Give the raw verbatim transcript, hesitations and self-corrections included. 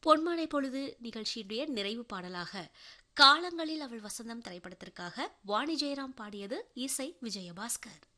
பொன்மாலை பொழுது நிகழ்ச்சியுடைய நிறைவு பாடலாக காலங்களில் அவள் வசந்தம் திரைப்படத்திற்காக வாணி ஜெயராம் பாடியது, இசை விஜயபாஸ்கர்.